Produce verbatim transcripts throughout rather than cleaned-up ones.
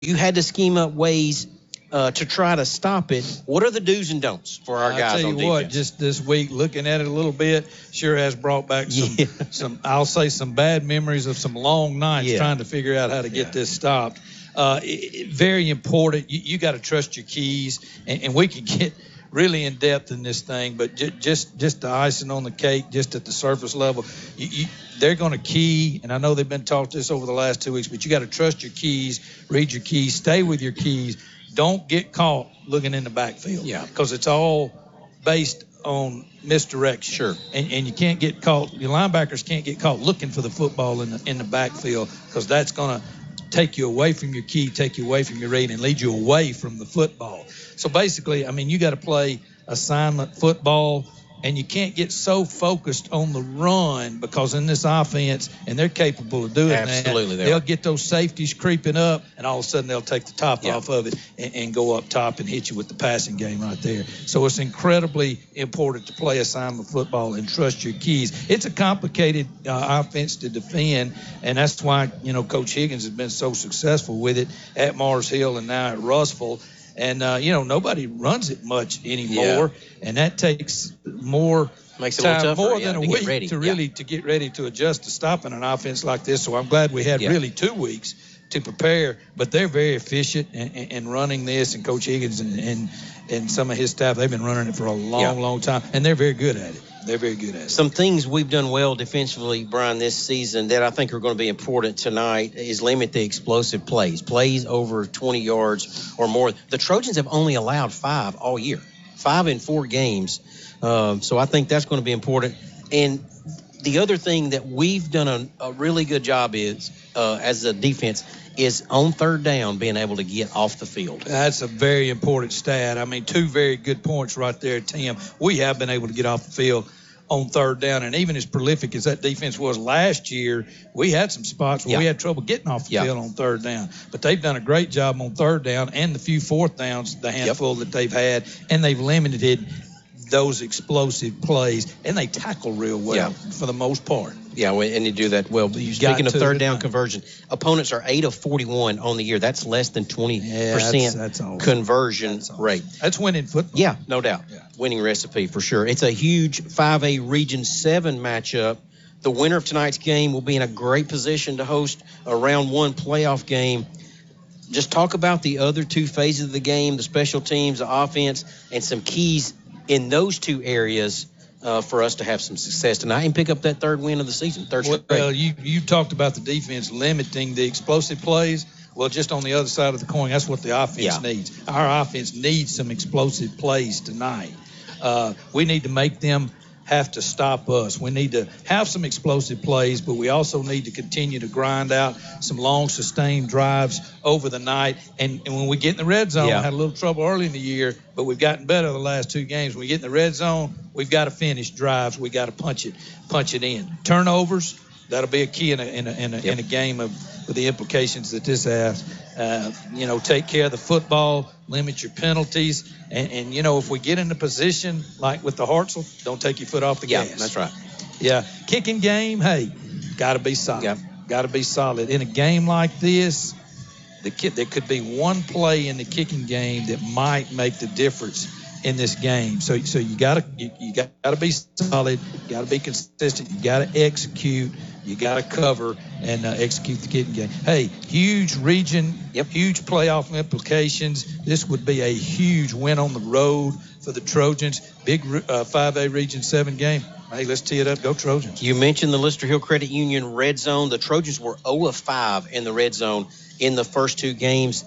you had to scheme up ways uh, to try to stop it. What are the do's and don'ts for our I'll guys tell you on defense? what, just this week, looking at it a little bit, sure has brought back some, Yeah. some I'll say some bad memories of some long nights Yeah. trying to figure out how to get Yeah. this stopped. Uh, it, it, very important. You, you got to trust your keys, and, and we can get really in depth in this thing, but j- just just the icing on the cake, just at the surface level, you, you, they're going to key, and I know they've been taught this over the last two weeks, but you got to trust your keys, read your keys, stay with your keys. Don't get caught looking in the backfield. Yeah. Because it's all based on misdirection. Sure. And and you can't get caught. Your linebackers can't get caught looking for the football in the in the backfield, because that's going to take you away from your key, take you away from your read, and lead you away from the football. So basically, I mean, you got to play assignment football, and you can't get so focused on the run, because in this offense, and they're capable of doing Absolutely, that, they they'll are. get those safeties creeping up, and all of a sudden they'll take the top Yeah. off of it and, and go up top and hit you with the passing game right there. So it's incredibly important to play assignment football and trust your keys. It's a complicated uh, offense to defend, and that's why, you know, Coach Higgins has been so successful with it at Mars Hill and now at Russell. And, uh, you know, nobody runs it much anymore, Yeah. and that takes more Makes it a little time, tougher, more yeah, than a to get week ready. to Yeah. really to get ready to adjust to stopping an offense like this. So I'm glad we had Yeah. really two weeks to prepare, but they're very efficient in, in, in running this, and Coach Higgins and, and and some of his staff, they've been running it for a long, Yeah. long time, and they're very good at it. They're very good at it. Some things we've done well defensively, Brian, this season that I think are going to be important tonight is limit the explosive plays, plays over twenty yards or more. The Trojans have only allowed five all year, five in four games. Um, so I think that's going to be important. And the other thing that we've done a, a really good job is, uh, as a defense, is on third down being able to get off the field. That's a very important stat. I mean, two very good points right there, Tim. We have been able to get off the field on third down, and even as prolific as that defense was last year, we had some spots where Yeah. we had trouble getting off the Yeah. field on third down. But they've done a great job on third down and the few fourth downs, the handful yep. that they've had, and they've limited those explosive plays, and they tackle real well yeah. for the most part. Yeah, and you do that well. You Speaking of third down it. conversion, opponents are eight of forty-one on the year. That's less than twenty yeah, percent that's, that's conversion that's rate. That's winning football. Yeah, no doubt. Yeah. Winning recipe for sure. It's a huge five A Region seven matchup. The winner of tonight's game will be in a great position to host a round one playoff game. Just talk about the other two phases of the game, the special teams, the offense, and some keys in those two areas uh, for us to have some success tonight and pick up that third win of the season. Third well, well you, you talked about the defense limiting the explosive plays. Well, just on the other side of the coin, that's what the offense yeah. needs. Our offense needs some explosive plays tonight. Uh, we need to make them have to stop us. We need to have some explosive plays, but we also need to continue to grind out some long, sustained drives over the night. And, and when we get in the red zone, yeah. we had a little trouble early in the year, but we've gotten better the last two games. When we get in the red zone, we've got to finish drives. We got to punch it, punch it in. Turnovers, that'll be a key in a in a in a, yep. in a game of with the implications that this has. Uh, you know, take care of the football, limit your penalties, and, and you know, if we get in a position like with the Hartsel, don't take your foot off the yeah, gas. that's right. Yeah, kicking game, hey, got to be solid. Yep. Got to be solid in a game like this. The kid, there could be one play in the kicking game that might make the difference in this game. So, so you got to you, you got to be solid. You got to be consistent. You got to execute. You got to cover and uh, execute the kicking game. Hey, huge region, yep. huge playoff implications. This would be a huge win on the road for the Trojans. Big uh, five A Region seven game. Hey, let's tee it up. Go Trojans. You mentioned the Lister Hill Credit Union red zone. The Trojans were zero of five in the red zone in the first two games.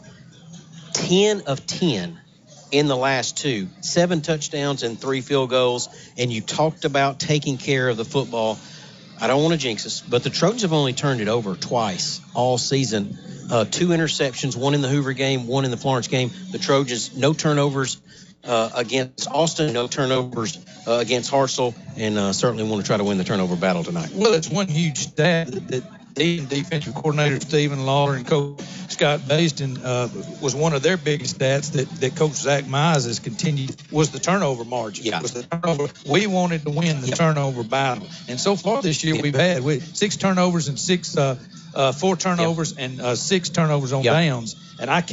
ten of ten in the last two. Seven touchdowns and three field goals. And you talked about taking care of the football. I don't want to jinx us, but the Trojans have only turned it over twice all season. Uh, two interceptions, one in the Hoover game, one in the Florence game. The Trojans, no turnovers uh, against Austin, no turnovers uh, against Hartsel, and uh, certainly want to try to win the turnover battle tonight. Well, it's one huge stat that, that the defensive coordinator Stephen Lawler and Coach Scott Baston uh, was one of their biggest stats that, that Coach Zach Mize has continued was the turnover margin. Yeah. Was the turnover. We wanted to win the yep. turnover battle. And so far this year yep. we've had we, six turnovers and six uh, uh, four turnovers yep. and uh, six turnovers on yep. downs. and I